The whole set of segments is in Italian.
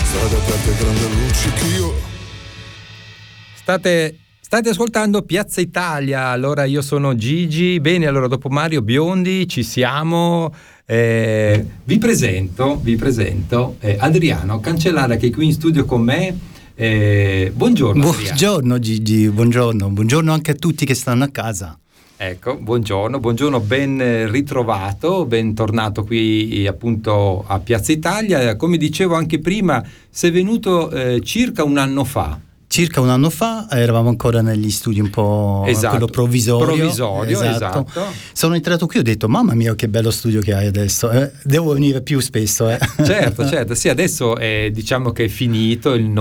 Strade aperte, grande luccichio. State ascoltando Piazza Italia. Allora io sono Gigi. Bene, allora dopo Mario Biondi ci siamo. Vi presento Adriano Cancellara, che è qui in studio con me. Buongiorno Adriano. Buongiorno Gigi, buongiorno anche a tutti che stanno a casa. Ecco, buongiorno, ben ritrovato, bentornato qui appunto a Piazza Italia. Come dicevo anche prima, sei venuto circa un anno fa. Circa un anno fa eravamo ancora negli studi un po' quello provvisorio, esatto. Sono entrato qui e ho detto mamma mia che bello studio che hai adesso, devo venire più spesso. Certo, sì, adesso diciamo che è finito, il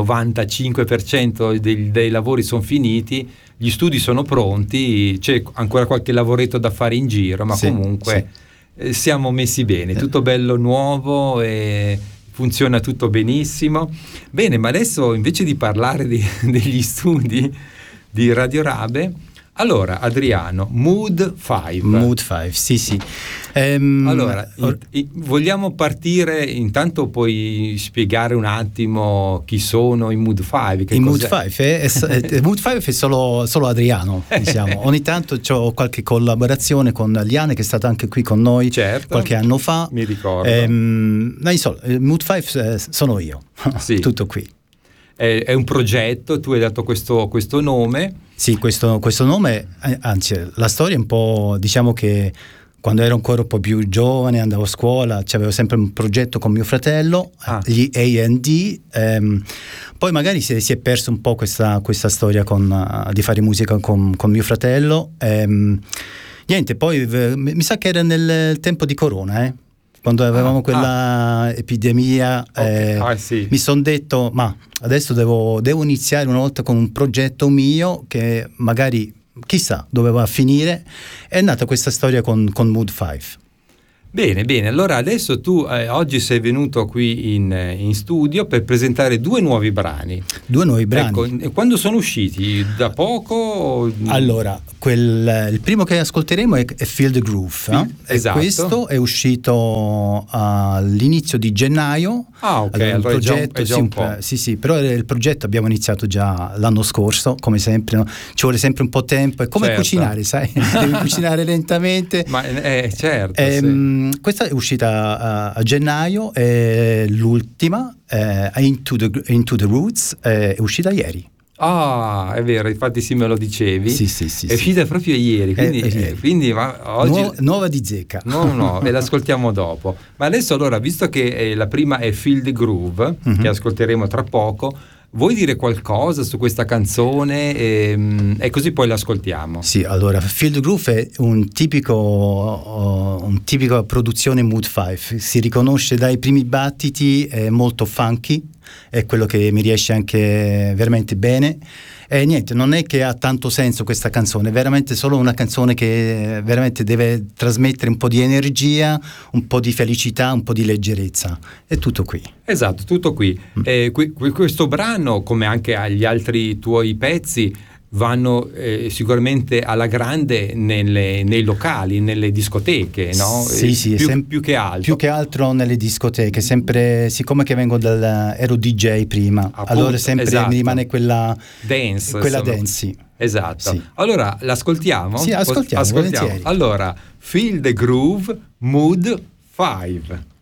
95% dei lavori sono finiti, gli studi sono pronti, c'è ancora qualche lavoretto da fare in giro, ma sì, comunque sì. Siamo messi bene, tutto bello nuovo e funziona tutto benissimo. Bene, ma adesso invece di parlare degli studi di Radio Rabe, allora Adriano, Mood 5, sì. Allora, vogliamo partire, intanto puoi spiegare un attimo chi sono i Mood 5? I Mood 5 Mood 5 è solo Adriano, diciamo. Ogni tanto ho qualche collaborazione con Liane, che è stata anche qui con noi qualche anno fa. Mi ricordo. Mood 5 sono io, sì. Tutto qui. È un progetto, tu hai dato questo nome. Sì, questo nome, anzi la storia è un po', diciamo che quando ero ancora un po' più giovane, andavo a scuola, avevo sempre un progetto con mio fratello, gli A&D, poi magari si è perso un po' questa storia di fare musica con mio fratello. Niente, poi mi sa che era nel tempo di Corona, quando avevamo quella epidemia, sì. Mi sono detto ma adesso devo iniziare una volta con un progetto mio che magari chissà dove va a finire. È nata questa storia con Mood 5. Bene, allora adesso tu oggi sei venuto qui in studio per presentare due nuovi brani. Ecco, quando sono usciti? Da poco? Allora, il primo che ascolteremo è Feel the Groove. Esatto. E questo è uscito all'inizio di gennaio. Ok, allora il progetto è già un po'. Sì, però il progetto abbiamo iniziato già l'anno scorso, come sempre, no? Ci vuole sempre un po' tempo, è come cucinare, sai? Devi cucinare lentamente. Ma certo, sì. Questa è uscita a gennaio, l'ultima, Into the Roots, è uscita ieri. Ah, è vero, infatti sì, me lo dicevi. Sì. È uscita proprio ieri, quindi oggi nuova di zecca. No, e l'ascoltiamo dopo. Ma adesso allora, visto che la prima è Feel the Groove, che ascolteremo tra poco, vuoi dire qualcosa su questa canzone e così poi l'ascoltiamo? Sì, allora Feel the Groove è un tipica produzione Mood 5, si riconosce dai primi battiti, è molto funky, è quello che mi riesce anche veramente bene. E niente, non è che ha tanto senso questa canzone, è veramente solo una canzone che veramente deve trasmettere un po' di energia, un po' di felicità, un po' di leggerezza. È tutto qui. Esatto, tutto qui. Questo brano, come anche agli altri tuoi pezzi, vanno sicuramente alla grande nei locali, nelle discoteche, no? Sì, più che altro. Più che altro nelle discoteche, sempre, siccome che vengo ero DJ prima, appunto, allora sempre mi rimane quella dance. Sì. Esatto. Sì. Allora, l'ascoltiamo? Sì, ascoltiamo. Allora, Feel the Groove, Mood 5.